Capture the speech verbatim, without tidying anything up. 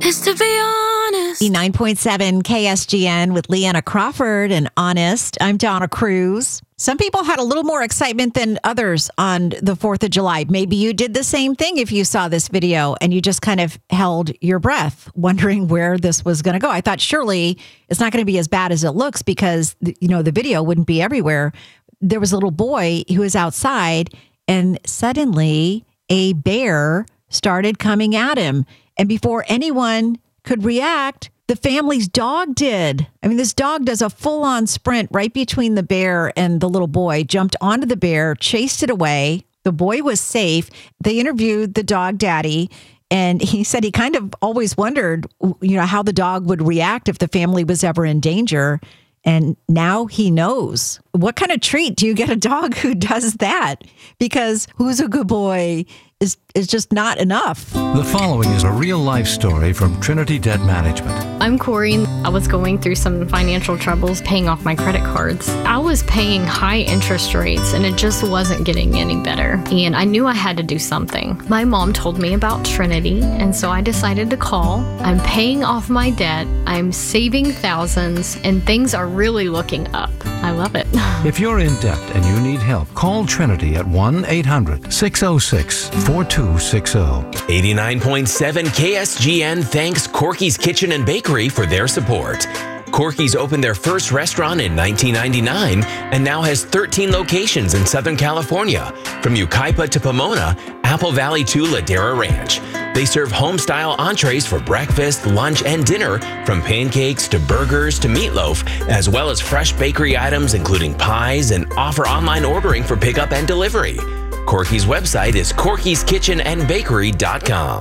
is to be honest. nine point seven K S G N with Leanna Crawford and Honest. I'm Donna Cruz. Some people had a little more excitement than others on the fourth of July. Maybe you did the same thing if you saw this video and you just kind of held your breath, wondering where this was going to go. I thought surely it's not going to be as bad as it looks because, you know, the video wouldn't be everywhere. There was a little boy who was outside and suddenly a bear started coming at him. And before anyone could react, the family's dog did. I mean, this dog does a full-on sprint right between the bear and the little boy, jumped onto the bear, chased it away. The boy was safe. They interviewed the dog daddy, and he said he kind of always wondered, you know, how the dog would react if the family was ever in danger. And now he knows. What kind of treat do you get a dog who does that? Because who's a good boy is is just not enough. The following is a real-life story from Trinity Debt Management. I'm Corey. I was going through some financial troubles paying off my credit cards. I was paying high interest rates and it just wasn't getting any better. And I knew I had to do something. My mom told me about Trinity, and so I decided to call. I'm paying off my debt. I'm saving thousands, and things are really looking up. I love it. If you're in debt and you need help, call Trinity at one eight hundred six oh six four two six oh. eighty-nine point seven K S G N thanks Corky's Kitchen and Bakery for their support. Corky's opened their first restaurant in nineteen ninety-nine and now has thirteen locations in Southern California, from Yucaipa to Pomona, Apple Valley to Ladera Ranch. They serve home-style entrees for breakfast, lunch, and dinner, from pancakes to burgers to meatloaf, as well as fresh bakery items including pies, and offer online ordering for pickup and delivery. Corky's website is corkys kitchen and bakery dot com.